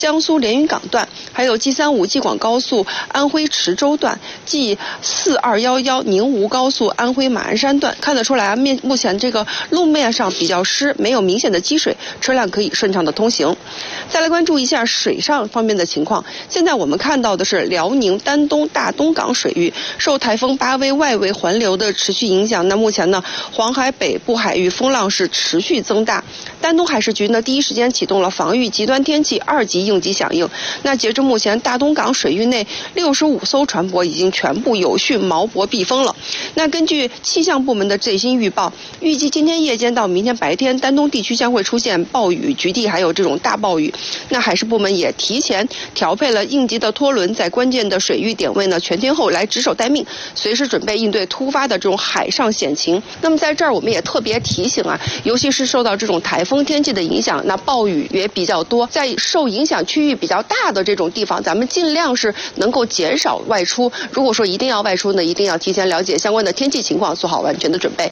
江苏连云港段，还有 G35 济广高速安徽池州段、G4211宁吴高速安徽马鞍山段，看得出来目前这个路面上比较湿，没有明显的积水，车辆可以顺畅的通行。再来关注一下水上方面的情况，现在我们看到的是辽宁丹东大东港水域受台风巴威外围环流的持续影响，那目前呢，黄海北部海域风浪是持续增大。丹东海事局呢第一时间启动了防御极端天气2级应急响应。那截至目前，大东港水域内65艘船舶已经全部有序锚泊避风了。那根据气象部门的最新预报，预计今天夜间到明天白天，丹东地区将会出现暴雨、局地还有这种大暴雨。那海事部门也提前调配了应急的拖轮，在关键的水域点位呢全天候来值守待命，随时准备应对突发的这种海上险情。那么在这儿我们也特别提醒啊，尤其是受到这种台风天气的影响，那暴雨也比较多，在受影响区域比较大的这种地方，咱们尽量是能够减少外出。如果说一定要外出呢，一定要提前了解相关的天气情况，做好完全的准备。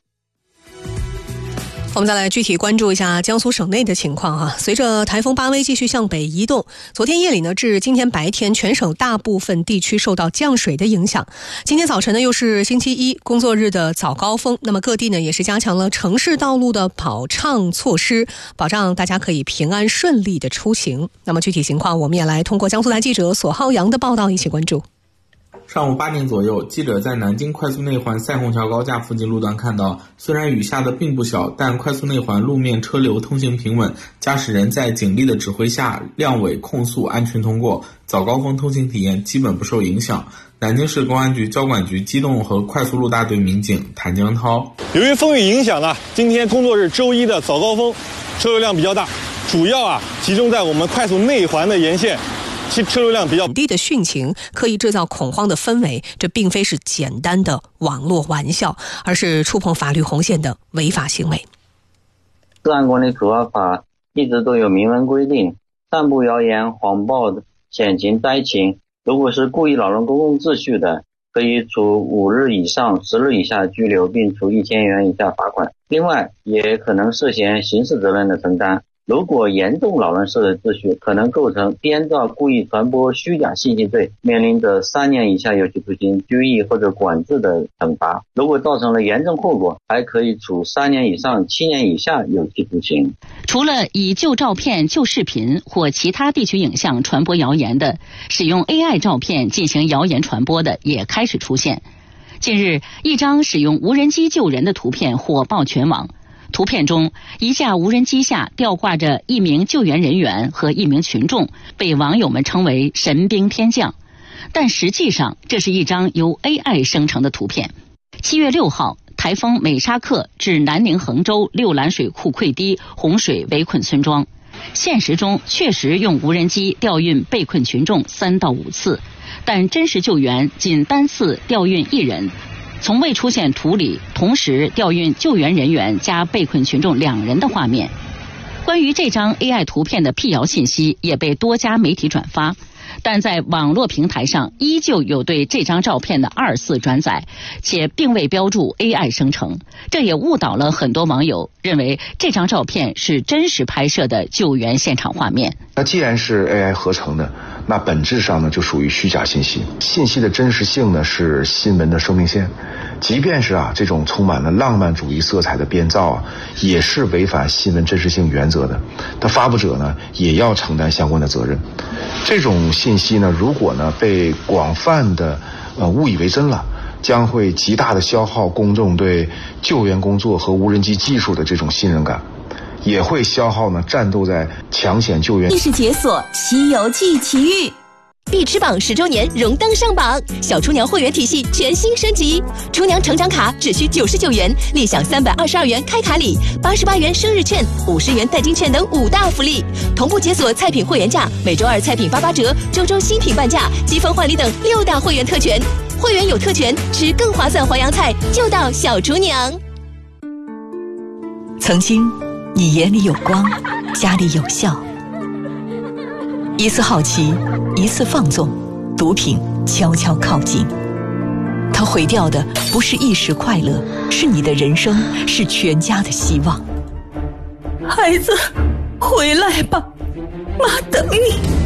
我们再来具体关注一下江苏省内的情况哈。随着台风巴威继续向北移动，昨天夜里呢至今天白天，全省大部分地区受到降水的影响。今天早晨呢又是星期一工作日的早高峰，那么各地呢也是加强了城市道路的保畅措施，保障大家可以平安顺利的出行。那么具体情况我们也来通过江苏台记者索浩洋的报道一起关注。 上午8点左右，记者在南京快速内环赛虹桥高架附近路段看到，虽然雨下的并不小，但快速内环路面车流通行平稳，驾驶人在警力的指挥下亮尾控速安全通过，早高峰通行体验基本不受影响。南京市公安局交管局机动和快速路大队民警谭江涛： 由于风雨影响呢，今天工作日周一的早高峰车流量比较大，主要集中在我们快速内环的沿线，其车流量比较低的汛情，刻意制造恐慌的氛围，这并非是简单的网络玩笑，而是触碰法律红线的违法行为。 治安管理处罚法一直都有明文规定，散布谣言、谎报险情、灾情，如果是故意扰乱公共秩序的，可以处5日以上10日以下拘留，并处1000元以下罚款。另外，也可能涉嫌刑事责任的承担。如果严重扰乱社会秩序，可能构成编造、故意传播虚假信息罪，面临着3年以下有期徒刑、拘役或者管制的惩罚。如果造成了严重后果，还可以处3年以上7年以下有期徒刑。 除了以旧照片、旧视频或其他地区影像传播谣言的，使用 AI 照片进行谣言传播的也开始出现。近日，一张使用无人机救人的图片火爆全网。图片中，一架无人机下吊挂着一名救援人员和一名群众，被网友们称为神兵天降。但实际上，这是一张由 AI 生成的图片。7月6号，台风美沙克至南宁衡州六兰水库溃堤，洪水围困村庄。现实中确实用无人机调运被困群众3到5次，但真实救援仅单次调运1人。从未出现图里同时调运救援人员加被困群众2人的画面。关于这张 AI 图片的辟谣信息也被多家媒体转发，但在网络平台上依旧有对这张照片的2次转载，且并未标注 AI 生成，这也误导了很多网友，认为这张照片是真实拍摄的救援现场画面。 那既然是 AI 合成的，那本质上呢就属于虚假信息，信息的真实性呢是新闻的生命线。即便是这种充满了浪漫主义色彩的编造也是违反新闻真实性原则的，它发布者呢也要承担相关的责任。这种信息呢，如果呢被广泛的误以为真了，将会极大的消耗公众对救援工作和无人机技术的这种信任感，也会消耗呢战斗在抢险救援。 历史解锁西游记奇遇，必吃榜10周年荣登上榜，小厨娘会员体系全新升级，厨娘成长卡只需99元，立享322元开卡礼、88元生日券、50元代金券等5大福利，同步解锁菜品会员价，每周2菜品88折，周新品半价，积分换礼等6大会员特权。会员有特权，吃更划算淮扬菜就到小厨娘。 曾经你眼里有光，家里有笑，一次好奇，一次放纵，毒品悄悄靠近。它毁掉的不是一时快乐，是你的人生，是全家的希望。 孩子，回来吧，妈等你。